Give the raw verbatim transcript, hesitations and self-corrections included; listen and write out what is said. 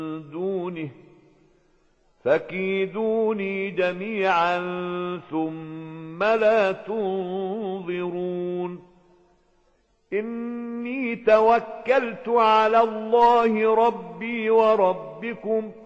دونه فكيدوني جميعا ثم لا تنظرون إني توكلت على الله ربي وربكم